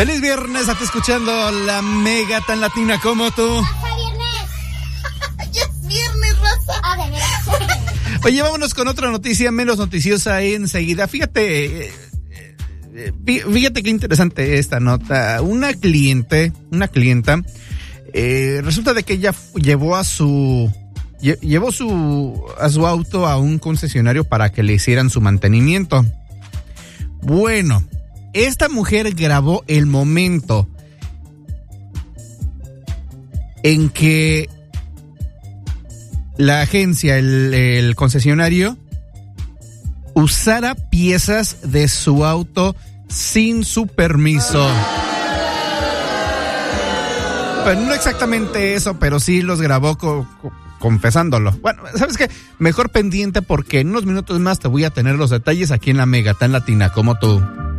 Feliz viernes, estás escuchando la Mega tan latina como tú. Ya es viernes, raza. Oye, vámonos con otra noticia menos noticiosa enseguida. Fíjate qué interesante esta nota. Una clienta, resulta de que ella llevó su auto a un concesionario para que le hicieran su mantenimiento. Bueno, esta mujer grabó el momento en que la agencia, el concesionario, usara piezas de su auto sin su permiso. Pero no exactamente eso, pero sí los grabó confesándolo. Bueno, ¿sabes qué? Mejor pendiente porque en unos minutos más te voy a tener los detalles aquí en la Mega tan latina como tú.